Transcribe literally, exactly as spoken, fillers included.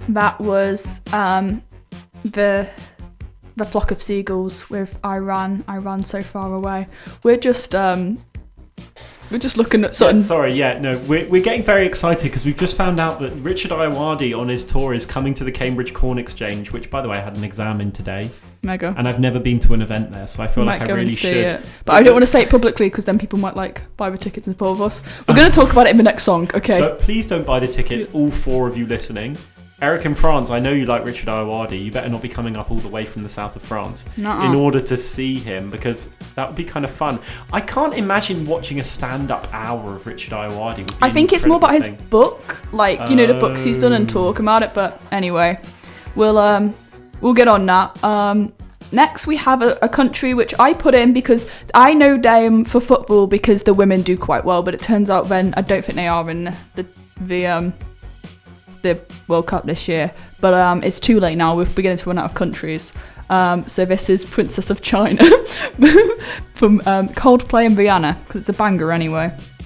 that was um, the the Flock of Seagulls with I Ran, I Ran So Far Away. We're just um, we're just looking at something. Yeah, sorry, yeah, no, we're we're getting very excited because we've just found out that Richard Ayoade on his tour is coming to the Cambridge Corn Exchange, which, by the way, I had an exam in today. Mega. And I've never been to an event there, so I feel might like I go really and see should. It. But, but I don't want to say it publicly because then people might like buy the tickets and support us. We're going to talk about it in the next song, okay? But please don't buy the tickets, all four of you listening. Eric in France, I know you like Richard Ayoade. You better not be coming up all the way from the south of France Nuh-uh. in order to see him, because that would be kind of fun. I can't imagine watching a stand-up hour of Richard Ayoade. Would be I think it's more about thing. his book, like, you know, the books he's done and talk about it. But anyway, we'll um we'll get on that. Um, next we have a, a country which I put in because I know them for football because the women do quite well, but it turns out then I don't think they are in the the um. the World Cup this year, but um, it's too late now. We're beginning to run out of countries. Um, so this is Princess of China from um, Coldplay and Rihanna, because it's a banger anyway.